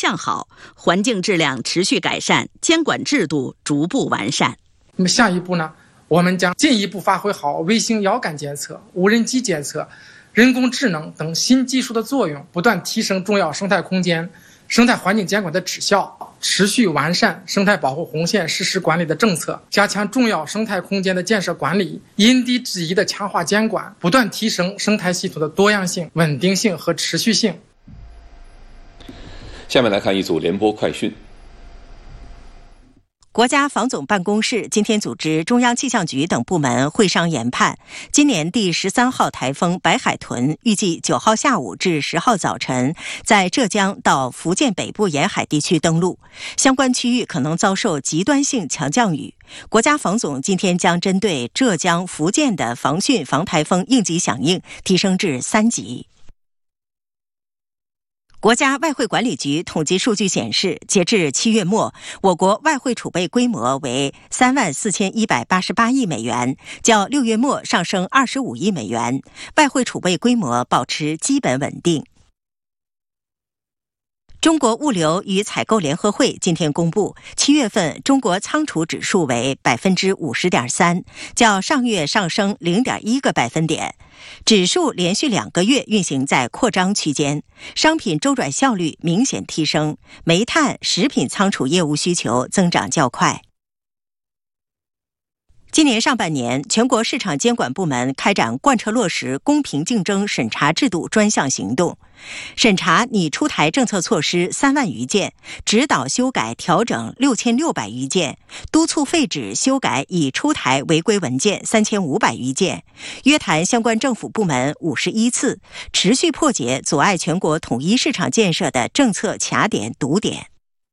向好，环境质量持续改善，监管制度逐步完善。 那么下一步呢，我们将进一步发挥好卫星遥感监测、无人机监测、人工智能等新技术的作用，不断提升重要生态空间、生态环境监管的质效，持续完善生态保护红线实施管理的政策，加强重要生态空间的建设管理，因地制宜的强化监管，不断提升生态系统的多样性、稳定性和持续性。 下面来看一组联播快讯。 国家防总办公室今天组织中央气象局等部门会商研判，今年第13号台风白海豚预计9号下午至10号早晨在浙江到福建北部沿海地区登陆，相关区域可能遭受极端性强降雨。国家防总今天将针对浙江、福建的防汛防台风应急响应提升至3级。国家外汇管理局统计数据显示，截至7月末，我国外汇储备规模为34188亿美元，较6月末上升25亿美元，外汇储备规模保持基本稳定。中国物流与采购联合会今天公布，7月份中国仓储指数为 50.3%， 较上月上升 0.1个百分点。指数连续2个月运行在扩张区间，商品周转效率明显提升，煤炭、食品仓储业务需求增长较快。今年上半年，全国市场监管部门开展贯彻落实公平竞争审查制度专项行动，审查拟出台政策措施3万余件，指导修改调整6600余件，督促废止修改已出台违规文件3500余件，约谈相关政府部门51次，持续破解阻碍全国统一市场建设的政策卡点堵点。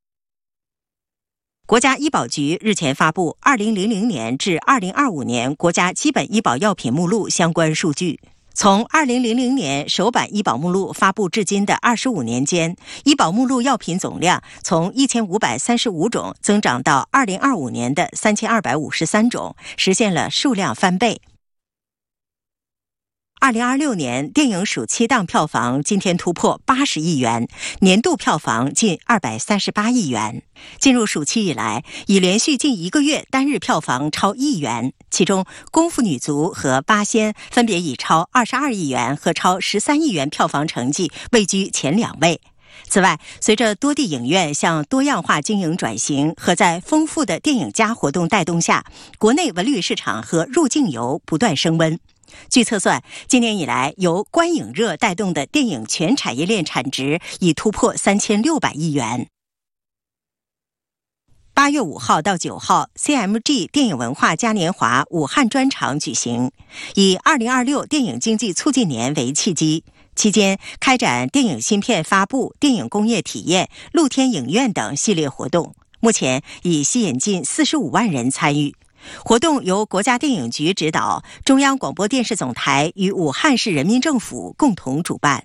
国家医保局日前发布2000年至2025年国家基本医保药品目录相关数据。从2000年首版医保目录发布至今的25年间，医保目录药品总量从1535种增长到2025年的3253种，实现了数量翻倍。2026年电影暑期档票房今天突破80亿元，年度票房近238亿元。进入暑期以来，已连续近1个月单日票房超亿元，其中《功夫女足》和《八仙》分别以超22亿元和超13亿元票房成绩位居前2位。此外，随着多地影院向多样化经营转型和在丰富的电影加活动带动下，国内文旅市场和入境游不断升温。据测算，今年以来由观影热带动的电影全产业链产值已突破3600亿元。8月5号到9号 CMG 电影文化嘉年华武汉专场举行，以2026电影经济促进年为契机，期间开展电影新片发布、电影工业体验、露天影院等系列活动，目前已吸引近45万人参与。活动由国家电影局指导，中央广播电视总台与武汉市人民政府共同主办。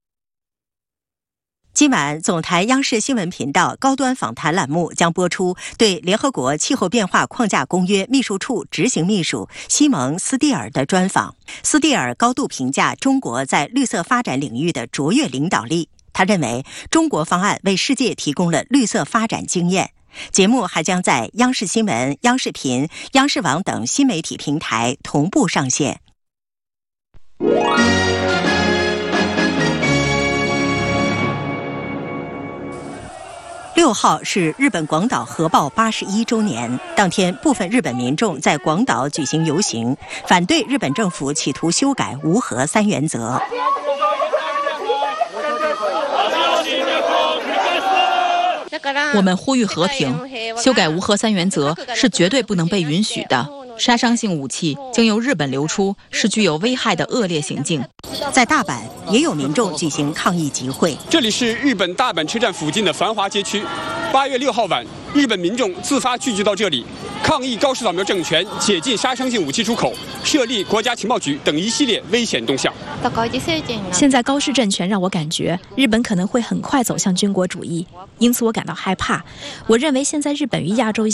今晚，总台央视新闻频道高端访谈栏目将播出对联合国气候变化框架公约秘书处执行秘书西蒙斯蒂尔的专访。斯蒂尔高度评价中国在绿色发展领域的卓越领导力，他认为中国方案为世界提供了绿色发展经验。节目还将在央视新闻、央视频、央视网等新媒体平台同步上线。6号是日本广岛核爆81周年，当天部分日本民众在广岛举行游行，反对日本政府企图修改无核3原则。 我们呼吁和平，修改无核3原则是绝对不能被允许的。杀伤性武器经由日本流出，是具有危害的恶劣行径。 在大阪，也有民众举行抗议集会。 这里是日本大阪车站附近的繁华街区。8月6号晚，日本民众自发聚集到这里，抗议高市早苗政权解禁杀伤性武器出口、设立国家情报局等一系列危险动向。 现在高市政权让我感觉日本可能会很快走向军国主义，因此我感到害怕。我认为现在日本与亚洲一